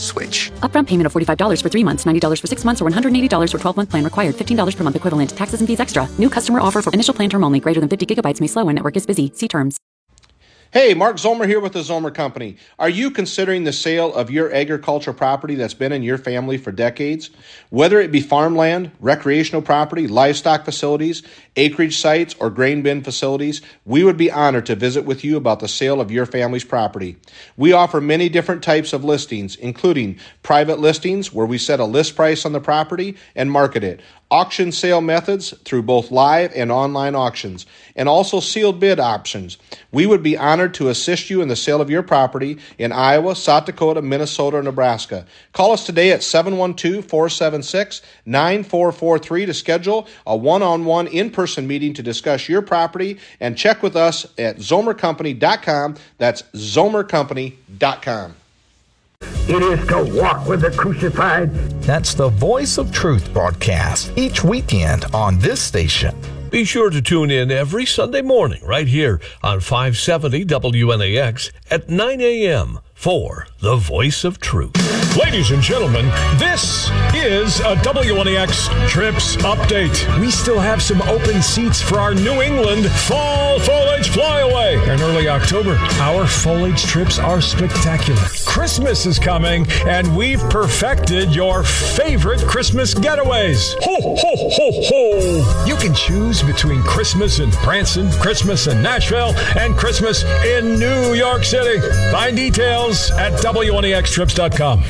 switch. Upfront payment of $45 for 3 months, $90 for 6 months, or $180 for 12-month plan required. $15 per month equivalent. Taxes and fees extra. New customer offer for initial plan term only. Greater than 50 gigabytes may slow when network is busy. See terms. Hey, Mark Zomer here with the Zomer Company. Are you considering the sale of your agricultural property that's been in your family for decades? Whether it be farmland, recreational property, livestock facilities, acreage sites, or grain bin facilities, we would be honored to visit with you about the sale of your family's property. We offer many different types of listings, including private listings where we set a list price on the property and market it, auction sale methods through both live and online auctions, and also sealed bid options. We would be honored to assist you in the sale of your property in Iowa, South Dakota, Minnesota, or Nebraska. Call us today at 712-476-9443 to schedule a one-on-one in-person meeting to discuss your property, and check with us at zomercompany.com. That's zomercompany.com. It is to walk with the crucified. That's the Voice of Truth broadcast each weekend on this station. Be sure to tune in every Sunday morning right here on 570 WNAX at 9 a.m. for the Voice of Truth. Ladies and gentlemen, this is a WNAX Trips Update. We still have some open seats for our New England Fall Foliage Flyaway in early October. Our foliage trips are spectacular. Christmas is coming, and we've perfected your favorite Christmas getaways. Ho, ho, ho, ho! You can choose between Christmas in Branson, Christmas in Nashville, and Christmas in New York City. Find details at WNAXtrips.com.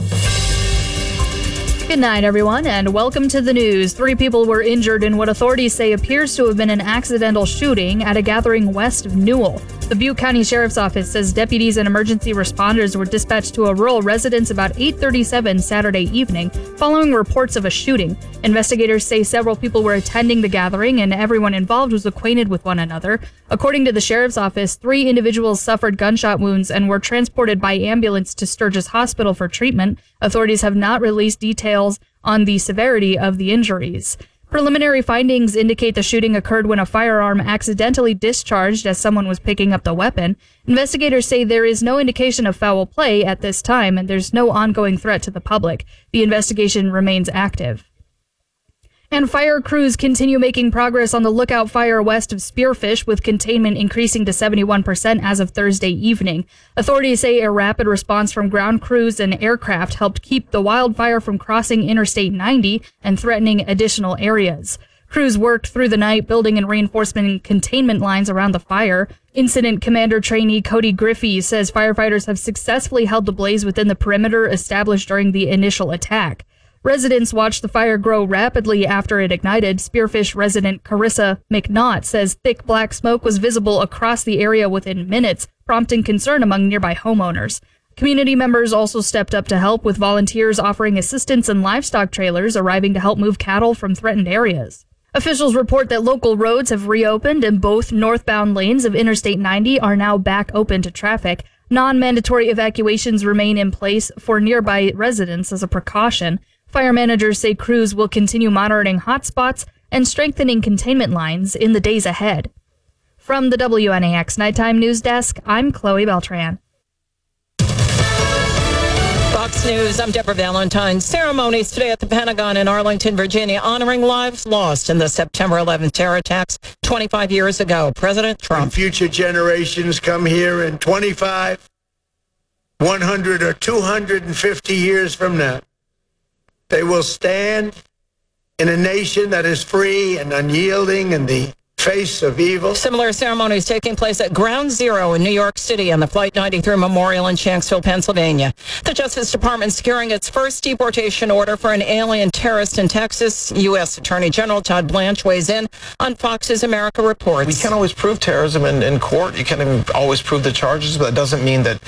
Good night, everyone, and welcome to the news. 3 people were injured in what authorities say appears to have been an accidental shooting at a gathering west of Newell. The Butte County Sheriff's Office says deputies and emergency responders were dispatched to a rural residence about 8:37 Saturday evening, following reports of a shooting. Investigators say several people were attending the gathering and everyone involved was acquainted with one another. According to the Sheriff's Office, 3 individuals suffered gunshot wounds and were transported by ambulance to Sturgis Hospital for treatment. Authorities have not released details on the severity of the injuries. Preliminary findings indicate the shooting occurred when a firearm accidentally discharged as someone was picking up the weapon. Investigators say there is no indication of foul play at this time, and there's no ongoing threat to the public. The investigation remains active. And fire crews continue making progress on the Lookout Fire west of Spearfish, with containment increasing to 71% as of Thursday evening. Authorities say a rapid response from ground crews and aircraft helped keep the wildfire from crossing Interstate 90 and threatening additional areas. Crews worked through the night building and reinforcement containment lines around the fire. Incident Commander Trainee Cody Griffey says firefighters have successfully held the blaze within the perimeter established during the initial attack. Residents watched the fire grow rapidly after it ignited. Spearfish resident Carissa McNaught says thick black smoke was visible across the area within minutes, prompting concern among nearby homeowners. Community members also stepped up to help, with volunteers offering assistance and livestock trailers arriving to help move cattle from threatened areas. Officials report that local roads have reopened and both northbound lanes of Interstate 90 are now back open to traffic. Non-mandatory evacuations remain in place for nearby residents as a precaution. Fire managers say crews will continue monitoring hotspots and strengthening containment lines in the days ahead. From the WNAX Nighttime News Desk, I'm Chloe Beltran. Fox News, I'm Deborah Valentine. Ceremonies today at the Pentagon in Arlington, Virginia, honoring lives lost in the September 11th terror attacks 25 years ago. President Trump. When future generations come here in 25, 100, or 250 years from now, they will stand in a nation that is free and unyielding in the face of evil. Similar ceremonies taking place at Ground Zero in New York City and the Flight 93 Memorial in Shanksville, Pennsylvania. The Justice Department securing its first deportation order for an alien terrorist in Texas. U.S. Attorney General Todd Blanche weighs in on Fox's America Reports. We can't always prove terrorism in court. You can't even always prove the charges, but that doesn't mean that